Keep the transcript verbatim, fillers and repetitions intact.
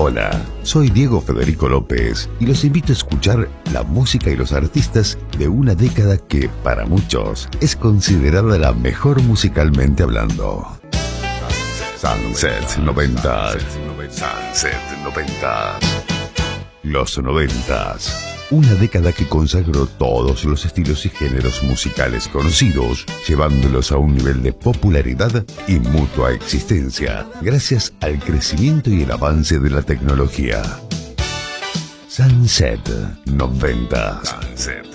Hola, soy Diego Federico López y los invito a escuchar la música y los artistas de una década que, para muchos, es considerada la mejor musicalmente hablando. Sunset noventa. Sunset noventa. Los noventas. Una década que consagró todos los estilos y géneros musicales conocidos, llevándolos a un nivel de popularidad y mutua existencia, gracias al crecimiento y el avance de la tecnología. Sunset noventa. Sunset